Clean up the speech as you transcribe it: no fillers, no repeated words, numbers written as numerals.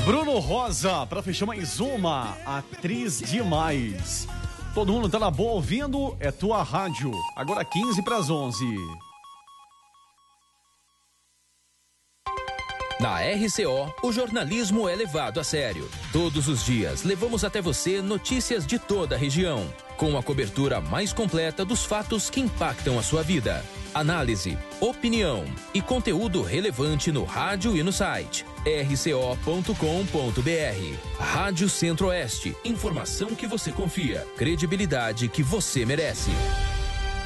Bruno Rosa, pra fechar mais uma, atriz demais. Todo mundo tá na boa ouvindo, é tua rádio. Agora 11:15. Na RCO, o jornalismo é levado a sério. Todos os dias, levamos até você notícias de toda a região, com a cobertura mais completa dos fatos que impactam a sua vida. Análise, opinião e conteúdo relevante no rádio e no site. rco.com.br. Rádio Centro-Oeste. Informação que você confia. Credibilidade que você merece.